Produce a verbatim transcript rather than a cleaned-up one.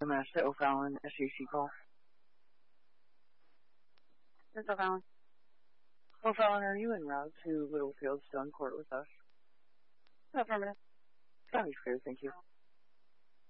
Master O'Fallon, S U C call. This is O'Fallon. O'Fallon, are you en route to Littlefield Stone Court with us? Affirmative. Sounds clear, thank you.